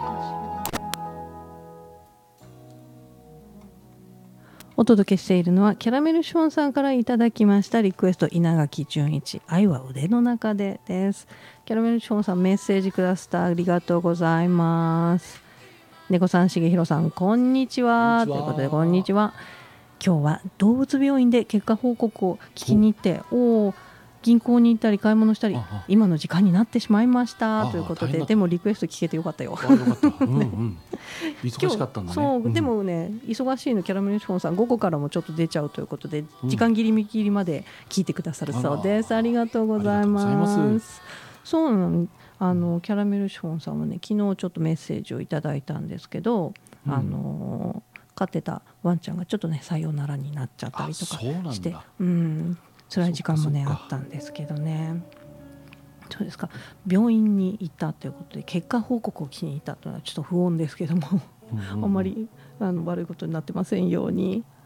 お届けしているのはキャラメルショーンさんからいただきましたリクエスト、稲垣潤一、愛は腕の中でです。キャラメルショーンさん、メッセージくださってありがとうございます。猫さん、重弘さん、こんにちは。ということで、こんにちは。今日は動物病院で結果報告を聞きに行って、銀行に行ったり買い物したり、今の時間になってしまいましたということで、でもリクエスト聞けてよかったよ。 よかった、忙しかったんだね。 そう、でもね、忙しいのキャラメルショーンさん午後からもちょっと出ちゃうということで、時間ギリまで聞いてくださるそうです。ありがとうございます。そうなの、キャラメルショーンさんはね、昨日ちょっとメッセージをいただいたんですけど、飼ってたワンちゃんがちょっとねさよならになっちゃったりとかして、辛い時間もねあったんですけどね。そうですか。病院に行ったということで結果報告を聞きに行ったというのはちょっと不穏ですけどもあんまり悪いことになってませんように。